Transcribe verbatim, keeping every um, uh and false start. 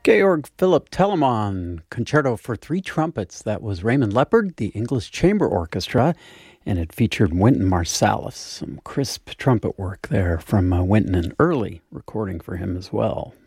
Georg Philipp Telemann, Concerto for Three Trumpets. That was Raymond Leppard, the English Chamber Orchestra, and it featured Wynton Marsalis. Some crisp trumpet work there from uh, Wynton, an early recording for him as well.